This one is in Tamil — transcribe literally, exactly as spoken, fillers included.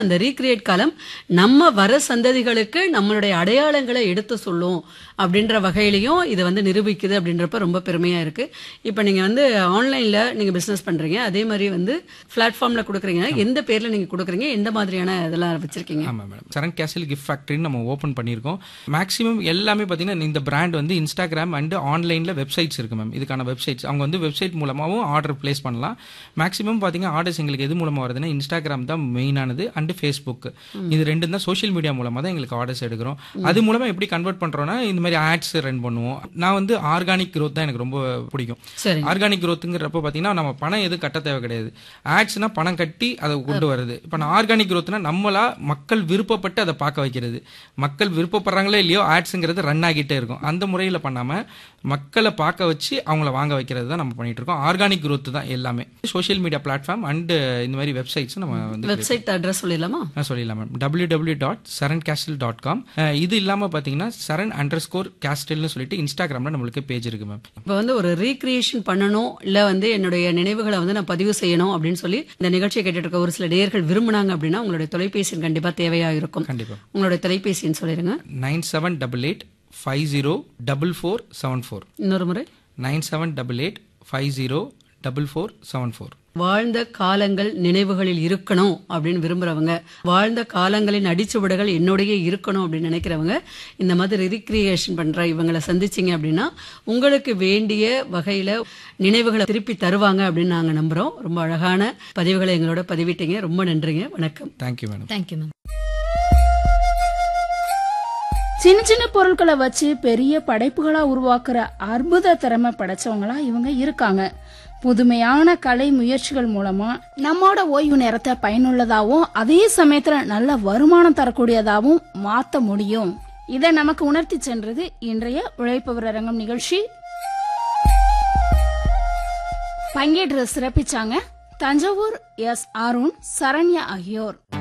அந்த ரீக்ரியேட் காலம் நம்ம வர சந்ததிகளுக்கு நம்மளுடைய அடையாளங்களை எடுத்து சொல்லும் அப்படின்ற வகையிலையும் இது வந்து நிரூபிக்குது அப்படின்றப்ப ரொம்ப பெருமையா இருக்கு. இப்ப நீங்க வந்து ஆன்லைன்ல நீங்க பிசினஸ் பண்றீங்க, அதே மாதிரி வந்து பிளாட்ஃபார்ம்ல கொடுக்குறீங்க. எந்த பேர்ல நீங்க கொடுக்குறீங்க, எந்த மாதிரியான இதெல்லாம் வச்சிருக்கீங்க? ஆமா மேடம், சரண் கேஸ்டில் கிஃப்ட் ஃபேக்டரின்னு நம்ம ஓப்பன் பண்ணியிருக்கோம். மேக்ஸிமம் எல்லாமே பார்த்தீங்கன்னா இந்த பிராண்ட் வந்து இன்ஸ்டாகிராம் அண்ட் ஆன்லைனில் வெப்சைட்ஸ் இருக்கு மேம். இதுக்கான வெப்சைட்ஸ் அவங்க வந்து வெப்சைட் மூலமாகவும் ஆர்டர் பிளேஸ் பண்ணலாம். மேக்ஸிமம் பார்த்தீங்கன்னா ஆர்டர்ஸ் எங்களுக்கு எது மூலமாக வருதுன்னா இன்ஸ்டாகிராம் தான் மெயினானது அண்ட் ஃபேஸ்புக். இது ரெண்டு தான் சோஷியல் மீடியா மூலமாக தான் எங்களுக்கு ஆர்டர்ஸ் எடுக்கிறோம். அது மூலமாக எப்படி கன்வெர்ட் பண்ணுறோன்னா இந்த மாதிரி ஆட்ஸ் ரன் பண்ணுவோம். நான் வந்து ஆர்கானிக் growth தான் எனக்கு ரொம்ப பிடிக்கும். ஆர்கானிக் growthங்கிறப்ப பார்த்தீங்கன்னா நம்ம பணம் எதுவும் கட்ட தேவை கிடையாது. ஆட்ஸ்னா பணம் கட்டி அதை கொண்டு வருது. இப்போ நான் ஆர்கானிக் growthனா நம்மளா மக்கள் விருப்பப்பட்டு அதை பார்க்க வைக்கிறது. மக்கள் விருப்பப்படுறாங்களோ இல்லையோ ஆட்ஸுங்கிறது ரன் ஆகிட்டே இருக்கும். அந்த முறையில் பண்ணாமல் மக்களை பார்க்க வச்சு அவங்கள வாங்க வைக்கிறது தான் நம்ம பண்ணிட்டு இருக்கோம். ஆர்கானிக் growth தான் எல்லாமே. சோஷியல் மீடியா பிளாட்ஃபார்ம் அண்ட் இந்த மாதிரி வெப்சைட்ஸ் நம்ம வந்து வெப்சைட் அட்ரஸ் சொல்லிடலாமா? சொல்லிடலாம் ma'am. W W W dot சரண் கேஸ்டில் டாட் காம். இது இல்லாமல் பார்த்தீங்கன்னா சரண் அண்டர் ஸ்கோர் கேஸ்டில்னு சொல்லிட்டு இன்ஸ்டாகிராமில் நம்மளுக்கு பேஜ் இருக்கு மேம். இப்போ வந்து ஒரு ரீக்ரியேஷன் பண்ணணும், இல்லை வந்து என்னுடைய நினைவுகளை வந்து நான் பதிவு செய்யணும் அப்படின்னு சொல்லி இந்த நிகழ்ச்சியை கேட்டுட்டு இருக்க ஒரு சில நேயர்கள் விரும்பினாங்க அப்படின்னா உங்களுடைய தொலைபேசி கண்டிப்பாக தேவையாக இருக்கும். கண்டிப்பாக உங்களுடைய தொலைபேசின்னு சொல்லிடுங்க. Nine seven double eight five zero double four seven four. இன்னொரு முறை nine seven double eight five zero double four seven four. வாழ்ந்த காலங்கள் நினைவுகளில் இருக்கணும் அப்படின்னு விரும்புறவங்க, வாழ்ந்த காலங்களின் அடிச்சுவடுகள் என்னுடைய இருக்கணும் அப்படின்னு நினைக்கிறவங்க இந்த மாதிரி ரீக்ரியேஷன் பண்ற இவங்களை சந்திச்சிங்க அப்படின்னா உங்களுக்கு வேண்டிய வகையில நினைவுகளை திருப்பி தருவாங்க அப்படின்னு நாங்க நம்புறோம். ரொம்ப அழகான பதிவுகளை எங்களோட பதிவிட்டீங்க. ரொம்ப நன்றிங்க. வணக்கம். Thank you madam. Thank you ma'am. சின்ன சின்ன பொருட்களை வச்சு பெரிய படைப்புகளா உருவாக்குற அற்புத திறமை படைச்சவங்களா இவங்க இருக்காங்க. புதுமையான கலை முயற்சிகள் மூலமா நம்மோட ஓய்வு நேரத்தை பயனுள்ளதாகவும் அதே சமயத்துல நல்ல வருமானம் தரக்கூடியதாகவும் மாத்த முடியும். இதை நமக்கு உணர்த்தி சென்றது இன்றைய உழைப்பவர் அரங்கம் நிகழ்ச்சி. பங்கேற்று சிறப்பிச்சாங்க தஞ்சாவூர் எஸ் அருண், சரண்யா ஆகியோர்.